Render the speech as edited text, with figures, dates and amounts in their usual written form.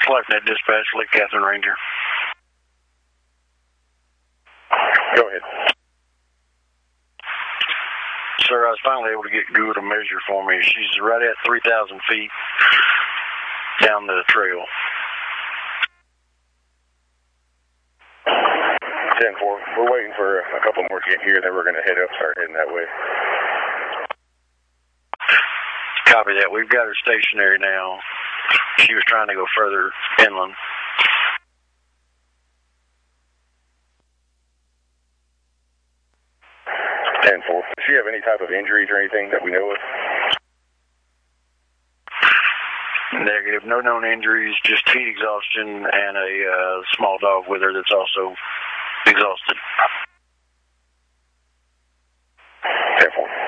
LifeNet Dispatch, Lake Catherine Ranger. Go ahead. Sir, I was finally able to get Google to measure for me. She's right at 3,000 feet down the trail. 10-4. We're waiting for a couple more to get here, then we're going to head up, start heading that way. Copy that. We've got her stationary now. She was trying to go further inland. Does she have any type of injuries or anything that we know of? Negative. No known injuries, just heat exhaustion and a small dog with her that's also exhausted. 10-4.